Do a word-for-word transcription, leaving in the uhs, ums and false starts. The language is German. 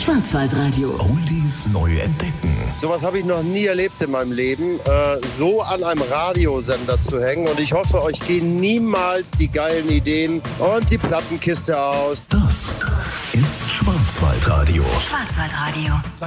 Schwarzwaldradio. Oldies neu entdecken. Sowas habe ich noch nie erlebt in meinem Leben, äh, so an einem Radiosender zu hängen. Und ich hoffe, euch gehen niemals die geilen Ideen und die Plattenkiste aus. Das ist Schwarzwaldradio. Schwarzwaldradio.